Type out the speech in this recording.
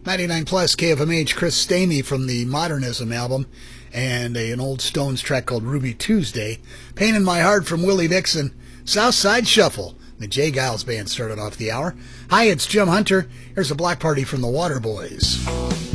99 plus KFMH, Chris Stamey from the Modernism album, and an old Stones track called Ruby Tuesday. Pain in My Heart from Willie Dixon. Southside Shuffle. The Jay Giles Band started off the hour. Hi, it's Jim Hunter. Here's a block party from the Waterboys.